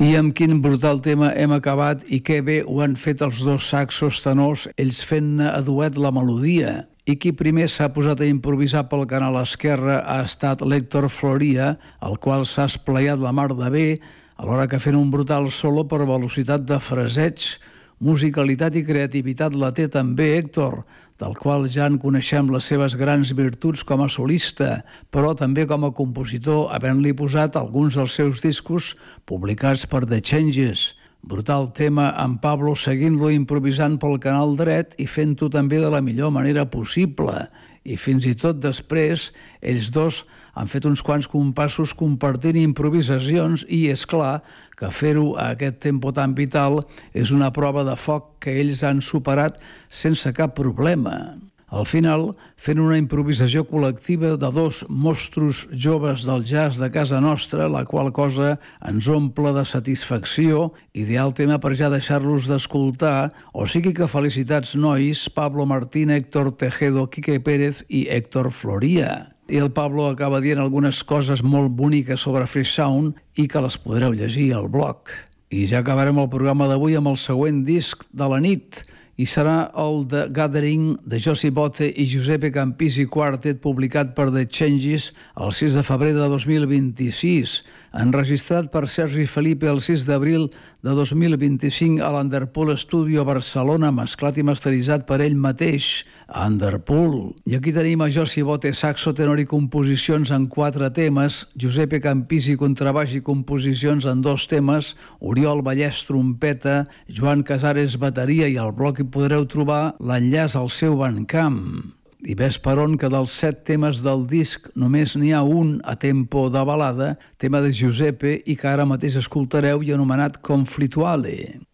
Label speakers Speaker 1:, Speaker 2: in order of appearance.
Speaker 1: I amb quin brutal tema hem acabat i que bé ho han fet els dos saxos tenors, ells fent a duet la melodia. I qui primer s'ha posat a improvisar pel canal esquerre ha estat l'Héctor Floria, el qual s'ha esplayat la mar de bé, alhora que fent un brutal solo per velocitat de fraseig. Musicalitat i creativitat la té també Héctor, del qual ja en coneixem les seves grans virtuts com a solista, però també com a compositor, havent-li posat alguns dels seus discos publicats per The Changes. Brutal tema amb Pablo seguint-lo improvisant pel canal dret i fent-ho també de la millor manera possible. I fins i tot després, ells dos han fet uns quants compassos compartint improvisacions i és clar que fer-ho a aquest tempo tan vital és una prova de foc que ells han superat sense cap problema. Al final, fent una improvisació col·lectiva de dos mostros joves del jazz de casa nostra, la qual cosa ens omple de satisfacció, ideal tema per ja deixar-los d'escoltar, o sigui que felicitats nois, Pablo Martín, Héctor Tejedo, Quique Pérez i Héctor Floria. I el Pablo acaba dient algunes coses molt boniques sobre Fresh Sound i que les podreu llegir al blog. I ja acabarem el programa d'avui amb el següent disc de la nit, i serà el The Gathering de Josie Botte i Giuseppe Campisi Quartet, publicat per The Changes el 6 de febrer de 2026, enregistrat per Sergi Felipe el 6 d'abril de 2025 a l'Underpool Studio a Barcelona, mesclat i masteritzat per ell mateix, a Underpool. I aquí tenim a Josie Botte, saxo, tenor i composicions en 4 temes, Giuseppe Campisi, contrabaix i composicions en 2 temes, Oriol Vallès, trompeta, Joan Casares, bateria, i al bloc hi podreu trobar l'enllaç al seu Bandcamp. I ves per on que dels 7 temes del disc només n'hi ha un a tempo de balada, tema de Giuseppe i que ara mateix escoltareu i anomenat Conflittuale.